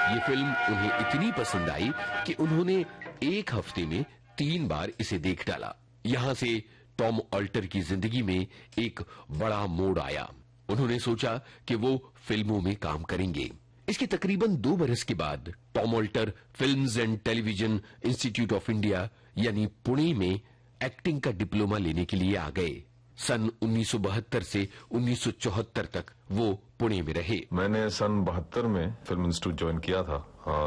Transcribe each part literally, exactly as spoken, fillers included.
ये फिल्म उन्हें इतनी पसंद आई कि उन्होंने एक हफ्ते में तीन बार इसे देख डाला। यहां से टॉम ऑल्टर की जिंदगी में एक बड़ा मोड़ आया। उन्होंने सोचा कि वो फिल्मों में काम करेंगे। इसके तकरीबन दो बरस के बाद Tom alter films and television institute of India यानी पुणे में एक्टिंग का डिप्लोमा लेने के लिए आ गए। सन उन्नीस सौ बहत्तर से उन्नीस सौ चौहत्तर तक वो पुणे में रहे। मैंने सन बहत्तर में फिल्म इंस्टीट्यूट ज्वाइन किया था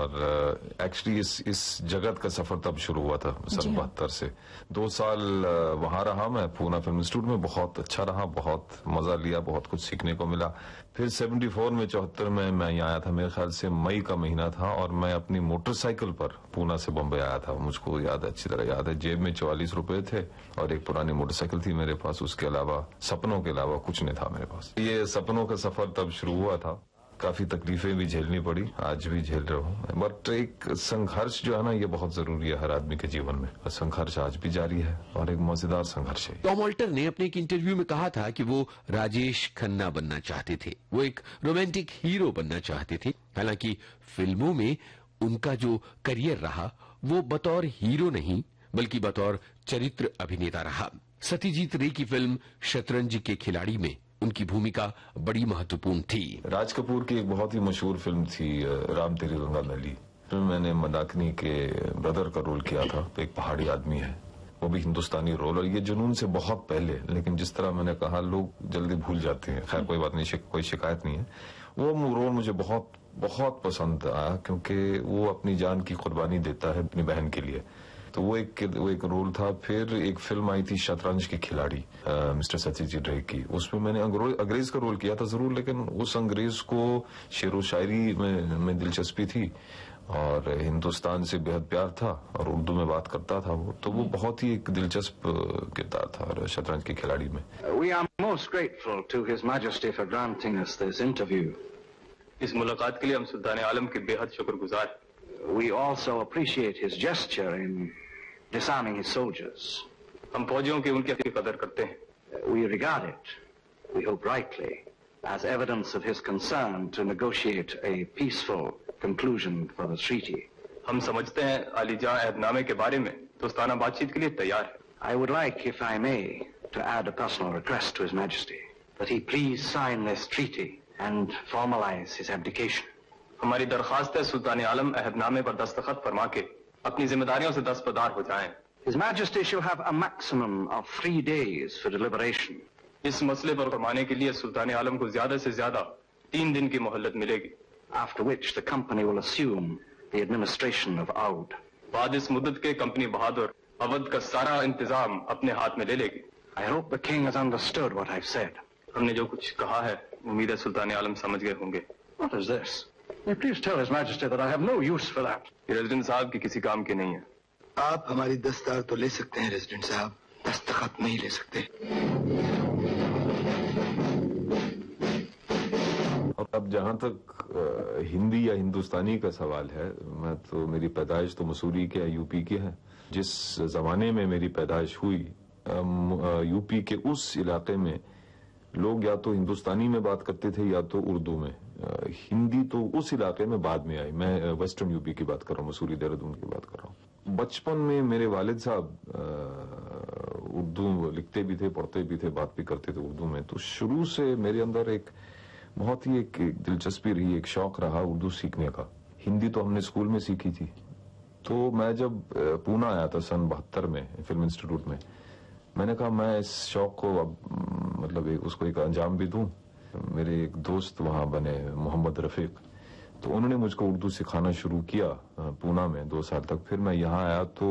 और एक्चुअली इस इस जगत का सफर तब शुरू हुआ था सन बहत्तर से। दो साल वहां रहा मैं पूना फिल्म इंस्टीट्यूट में, बहुत अच्छा रहा, बहुत मजा लिया, बहुत कुछ सीखने को मिला। फिर चौहत्तर में चौहत्तर में मैं यहाँ आया था, मेरे ख्याल से मई का महीना था, और मैं अपनी मोटरसाइकिल पर पूना से बम्बई आया था। मुझको याद अच्छी तरह याद है, जेब में चौवालीस रुपए थे और एक पुरानी मोटरसाइकिल थी मेरे पास। उसके अलावा सपनों के अलावा कुछ नहीं था मेरे पास। ये सपनों का सफर तब शुरू हुआ था। काफी तकलीफें भी झेलनी पड़ी, आज भी झेल रहा हूँ, बट एक संघर्ष जो है ना, ये बहुत जरूरी है हर आदमी के जीवन में, और संघर्ष आज भी जारी है और एक मजेदार संघर्ष है। टॉम ऑल्टर ने अपने एक इंटरव्यू में कहा था कि वो राजेश खन्ना बनना चाहते थे, वो एक रोमांटिक हीरो बनना चाहते थे। हालांकि फिल्मों में उनका जो करियर रहा वो बतौर हीरो नहीं बल्कि बतौर चरित्र अभिनेता रहा। सत्यजीत रे की फिल्म शतरंज के खिलाड़ी में उनकी भूमिका बड़ी महत्वपूर्ण थी। राज कपूर की एक बहुत ही मशहूर फिल्म थी राम तेरी गंगा मैली। फिल्म मैंने मंदाकिनी के ब्रदर का रोल किया था। एक पहाड़ी आदमी है, वो भी हिंदुस्तानी रोल, और ये जुनून से बहुत पहले, लेकिन जिस तरह मैंने कहा लोग जल्दी भूल जाते हैं। खैर कोई बात नहीं, शिक, कोई शिकायत नहीं है। वो रोल मुझे बहुत बहुत पसंद आया क्योंकि वो अपनी जान की कुर्बानी देता है अपनी बहन के लिए। तो वो एक वो एक रोल था। फिर एक फिल्म आई थी शतरंज के खिलाड़ी मिस्टर सत्यजीत रे की, उसमें मैंने अंग्रेज का रोल किया था जरूर, लेकिन उस अंग्रेज को शेरो शायरी में, में दिलचस्पी थी और हिंदुस्तान से बेहद प्यार था और उर्दू में बात करता था वो। तो वो बहुत ही एक दिलचस्प किरदार था शतरंज के खिलाड़ी में। We are most grateful to His Majesty for granting us this interview. इस मुलाकात के लिए हम सुल्तान आलम के बेहद शुक्रगुजार। We also appreciate his gesture in disarming his soldiers. हम फौजियों की उनकी कदर करते हैं। We regard it, we hope rightly, as evidence of his concern to negotiate a peaceful conclusion for the treaty. हम समझते हैं अलीजा अहदनामे के बारे में दोस्ताना बातचीत के लिए तैयार है। I would like, if I may, to add a personal request to His Majesty that he please sign this treaty and formalize his abdication. हमारी दरखास्त है सुल्तान आलम अहदनामे पर दस्तखत फरमा के अपनी जिम्मेदारियों से दस्तबरदार हो जाएं। His Majesty shall have a maximum of three days for deliberation. इस मसले पर फरमाने के लिए सुल्तान आलम को ज्यादा से ज्यादा तीन दिन की मोहलत मिलेगी। After which the company will assume the administration of Oud. बाद इस मुद्दत के कंपनी बहादुर अवध का सारा इंतजाम अपने हाथ में ले लेगी। I hope the king has understood what I've said. हमने जो कुछ कहा है उम्मीद है सुल्तान आलम समझ गए होंगे। What is this? Please tell His Majesty that I have no use for that. ये रेजिडेंट साहब की किसी काम की नहीं है। आप हमारी दस्तार तो ले सकते हैं रेजिडेंट साहब, दस्तखत नहीं ले सकते। और अब जहां तक हिंदी या हिंदुस्तानी का सवाल है, मैं तो मेरी पैदाइश तो मसूरी के या यूपी के है। जिस जमाने में मेरी पैदाइश हुई यूपी के उस इलाके में लोग या तो हिंदुस्तानी में बात करते थे या तो उर्दू में। हिंदी तो उस इलाके में बाद में आई। मैं वेस्टर्न यूपी की बात कर रहा हूँ, मसूरी देहरादून की बात कर रहा हूँ। बचपन में मेरे वालिद साहब उर्दू लिखते भी थे, पढ़ते भी थे, बात भी करते थे उर्दू में। तो शुरू से मेरे अंदर एक बहुत ही एक दिलचस्पी रही, एक शौक रहा उर्दू सीखने का। हिंदी तो हमने स्कूल में सीखी थी। तो मैं जब पूना आया था सन बहत्तर में फिल्म इंस्टीट्यूट में, मैंने कहा मैं इस शौक को अब मतलब एक, उसको एक अंजाम भी दूं। मेरे एक दोस्त वहां बने मोहम्मद रफीक, तो उन्होंने मुझको उर्दू सिखाना शुरू किया पूना में दो साल तक। फिर मैं यहाँ आया तो